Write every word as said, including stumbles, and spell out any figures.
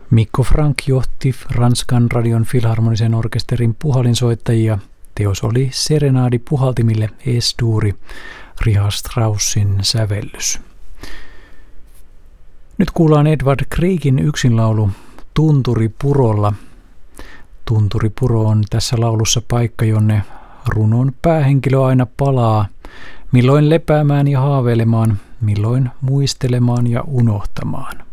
Mikko Frank johti Ranskan radion filharmonisen orkesterin puhallinsoittajia. Teos oli serenaadi puhaltimille Es-duuri, Richard Straussin sävellys. Nyt kuullaan Edvard Griegin yksinlaulu Tunturipurolla. Tunturipuro on tässä laulussa paikka, jonne runon päähenkilö aina palaa, milloin lepäämään ja haaveilemaan, milloin muistelemaan ja unohtamaan.